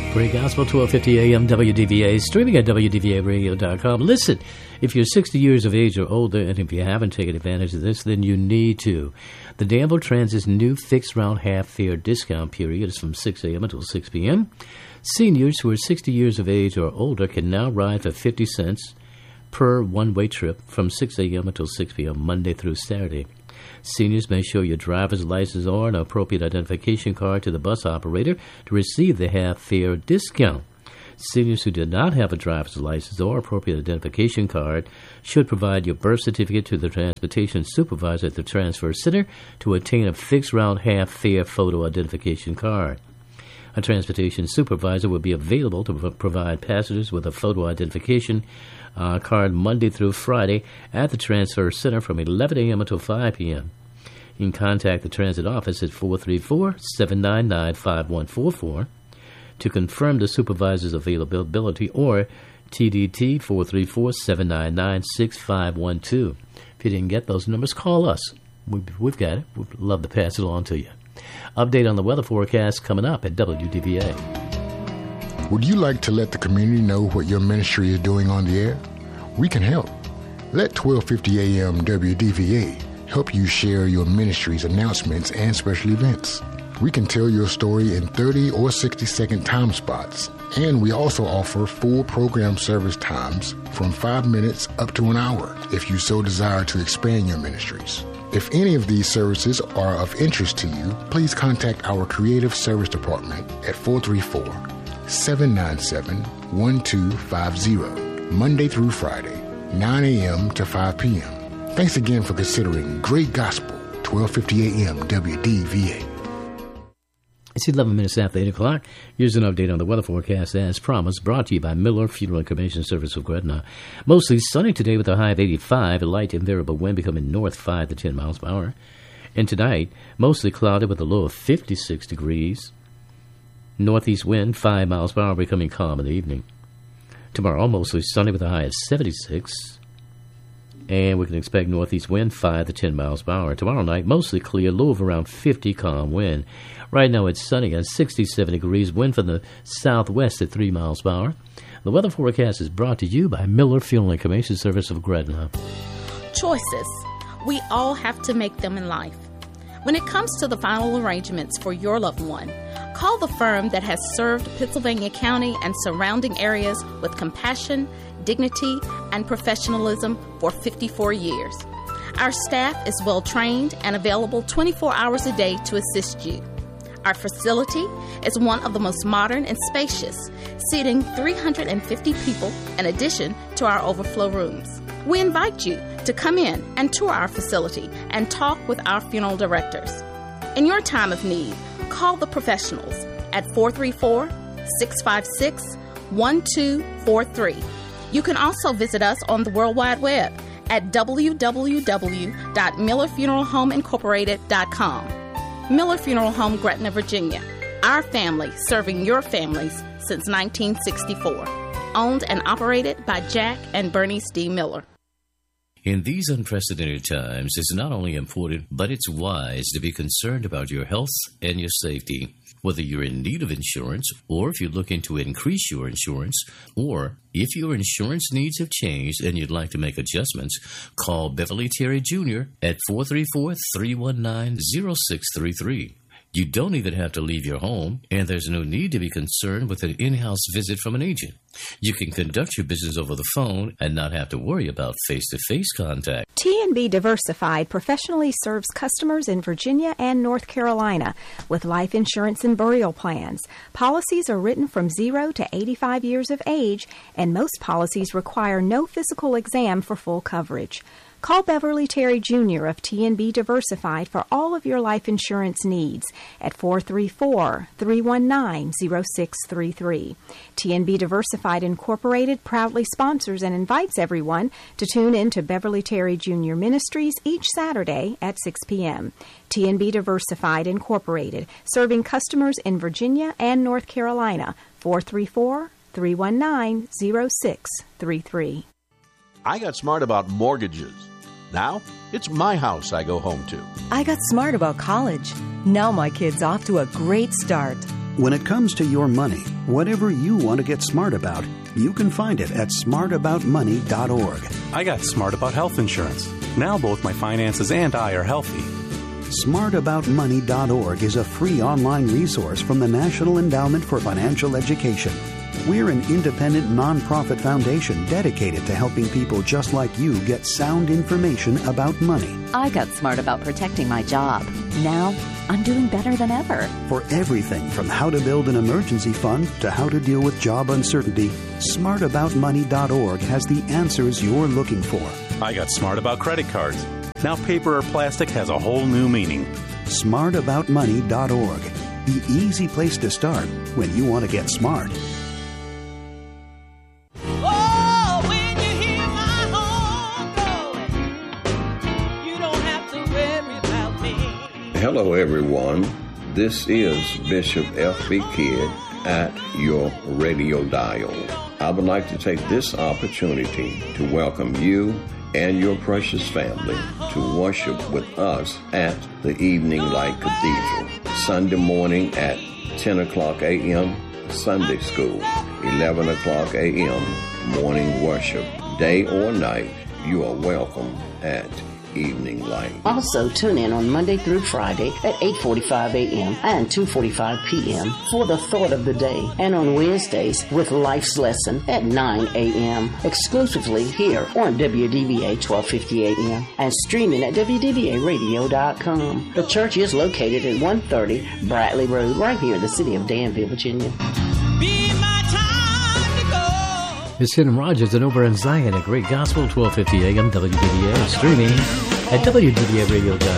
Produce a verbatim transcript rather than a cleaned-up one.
Great Gospel, twelve fifty A M W D V A, streaming at W D V A radio dot com. Listen, if you're sixty years of age or older, and if you haven't taken advantage of this, then you need to. The Danville Transit's new fixed round half fare discount period is from six A M until six P M Seniors who are sixty years of age or older can now ride for fifty cents per one-way trip from six A M until six P M Monday through Saturday. Seniors may show your driver's license or an appropriate identification card to the bus operator to receive the half-fare discount. Seniors who do not have a driver's license or appropriate identification card should provide your birth certificate to the transportation supervisor at the transfer center to obtain a fixed-round half-fare photo identification card. A transportation supervisor will be available to provide passengers with a photo identification uh, card Monday through Friday at the transfer center from eleven A M until five P M You can contact the transit office at four three four, seven nine nine, five one four four to confirm the supervisor's availability, or T D T four three four, seven nine nine, six five one two. If you didn't get those numbers, call us. We've, we've got it. We'd love to pass it on to you. Update on the weather forecast coming up at W D V A. Would you like to let the community know what your ministry is doing on the air? We can help. Let twelve fifty A M W D V A help you share your ministry's announcements and special events. We can tell your story in thirty or sixty second time spots, and we also offer full program service times from five minutes up to an hour if you so desire to expand your ministries. If any of these services are of interest to you, please contact our Creative Service Department at four three four, seven nine seven, one two five zero, Monday through Friday, nine A M to five P M Thanks again for considering Great Gospel, twelve fifty A M W D V A. It's eleven minutes after eight o'clock. Here's an update on the weather forecast as promised, brought to you by Miller Funeral and Cremation Service of Gretna. Mostly sunny today with a high of eighty-five, a light and variable wind becoming north five to ten miles per hour. And tonight, mostly clouded with a low of fifty-six degrees. Northeast wind five miles per hour becoming calm in the evening. Tomorrow, mostly sunny with a high of seventy-six. And we can expect northeast wind five to ten miles per hour. Tomorrow night, mostly clear, low of around fifty, calm wind. Right now it's sunny at sixty-seven degrees, wind from the southwest at three miles per hour. The weather forecast is brought to you by Miller Funeral and Cremation Service of Gretna. Choices. We all have to make them in life. When it comes to the final arrangements for your loved one, call the firm that has served Pittsylvania County and surrounding areas with compassion, dignity, and professionalism for fifty-four years. Our staff is well trained and available twenty-four hours a day to assist you. Our facility is one of the most modern and spacious, seating three hundred fifty people in addition to our overflow rooms. We invite you to come in and tour our facility and talk with our funeral directors. In your time of need, call the professionals at four three four, six five six, one two four three. You can also visit us on the World Wide Web at w w w dot miller funeral home incorporated dot com. Miller Funeral Home, Gretna, Virginia. Our family serving your families since nineteen sixty-four. Owned and operated by Jack and Bernice D. Miller. In these unprecedented times, it's not only important, but it's wise to be concerned about your health and your safety. Whether you're in need of insurance, or if you're looking to increase your insurance, or if your insurance needs have changed and you'd like to make adjustments, call Beverly Terry Junior at four three four, three one nine, zero six three three. You don't even have to leave your home, and there's no need to be concerned with an in-house visit from an agent. You can conduct your business over the phone and not have to worry about face-to-face contact. T and B Diversified professionally serves customers in Virginia and North Carolina with life insurance and burial plans. Policies are written from zero to eighty-five years of age, and most policies require no physical exam for full coverage. Call Beverly Terry Junior of T and B Diversified for all of your life insurance needs at four three four, three one nine, zero six three three. T and B Diversified Incorporated proudly sponsors and invites everyone to tune in to Beverly Terry Junior Ministries each Saturday at six p.m. T and B Diversified Incorporated, serving customers in Virginia and North Carolina, four three four, three one nine, zero six three three. I got smart about mortgages. Now, it's my house I go home to. I got smart about college. Now my kid's off to a great start. When it comes to your money, whatever you want to get smart about, you can find it at smart about money dot org. I got smart about health insurance. Now both my finances and I are healthy. smart about money dot org is a free online resource from the National Endowment for Financial Education. We're an independent nonprofit foundation dedicated to helping people just like you get sound information about money. I got smart about protecting my job. Now, I'm doing better than ever. For everything from how to build an emergency fund to how to deal with job uncertainty, smart about money dot org has the answers you're looking for. I got smart about credit cards. Now paper or plastic has a whole new meaning. smart about money dot org. The easy place to start when you want to get smart. Oh, when you hear my horn blowing, you don't have to worry about me. Hello, everyone. This is Bishop F B. Kidd at your radio dial. I would like to take this opportunity to welcome you and your precious family to worship with us at the Evening Light Cathedral. Sunday morning at ten o'clock a.m., Sunday school, eleven o'clock a.m., morning worship. Day or night, you are welcome at Evening Light. Also, tune in on Monday through Friday at eight forty-five a.m. and two forty-five p.m. for the Thought of the Day, and on Wednesdays with Life's Lesson at nine a.m. exclusively here on W D V A twelve fifty a.m. and streaming at w d v a radio dot com. The church is located at one thirty Bradley Road, right here in the city of Danville, Virginia. Be my time to go. It's Ken Rogers and over in Zion, a great gospel, twelve fifty a.m. W D V A, streaming at w d v a radio dot